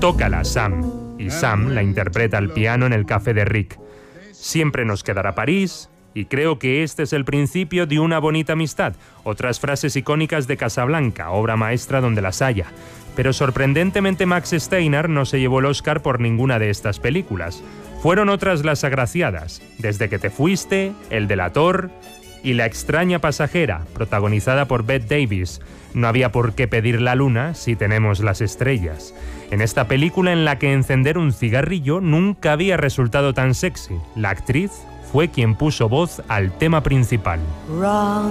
Tócala, Sam. Y Sam la interpreta al piano en el café de Rick. Siempre nos quedará París, y creo que este es el principio de una bonita amistad. Otras frases icónicas de Casablanca, obra maestra donde las haya. Pero sorprendentemente Max Steiner no se llevó el Oscar por ninguna de estas películas. Fueron otras las agraciadas, Desde que te fuiste, El delator y La extraña pasajera, protagonizada por Bette Davis. No había por qué pedir la luna si tenemos las estrellas. En esta película en la que encender un cigarrillo nunca había resultado tan sexy, la actriz fue quien puso voz al tema principal.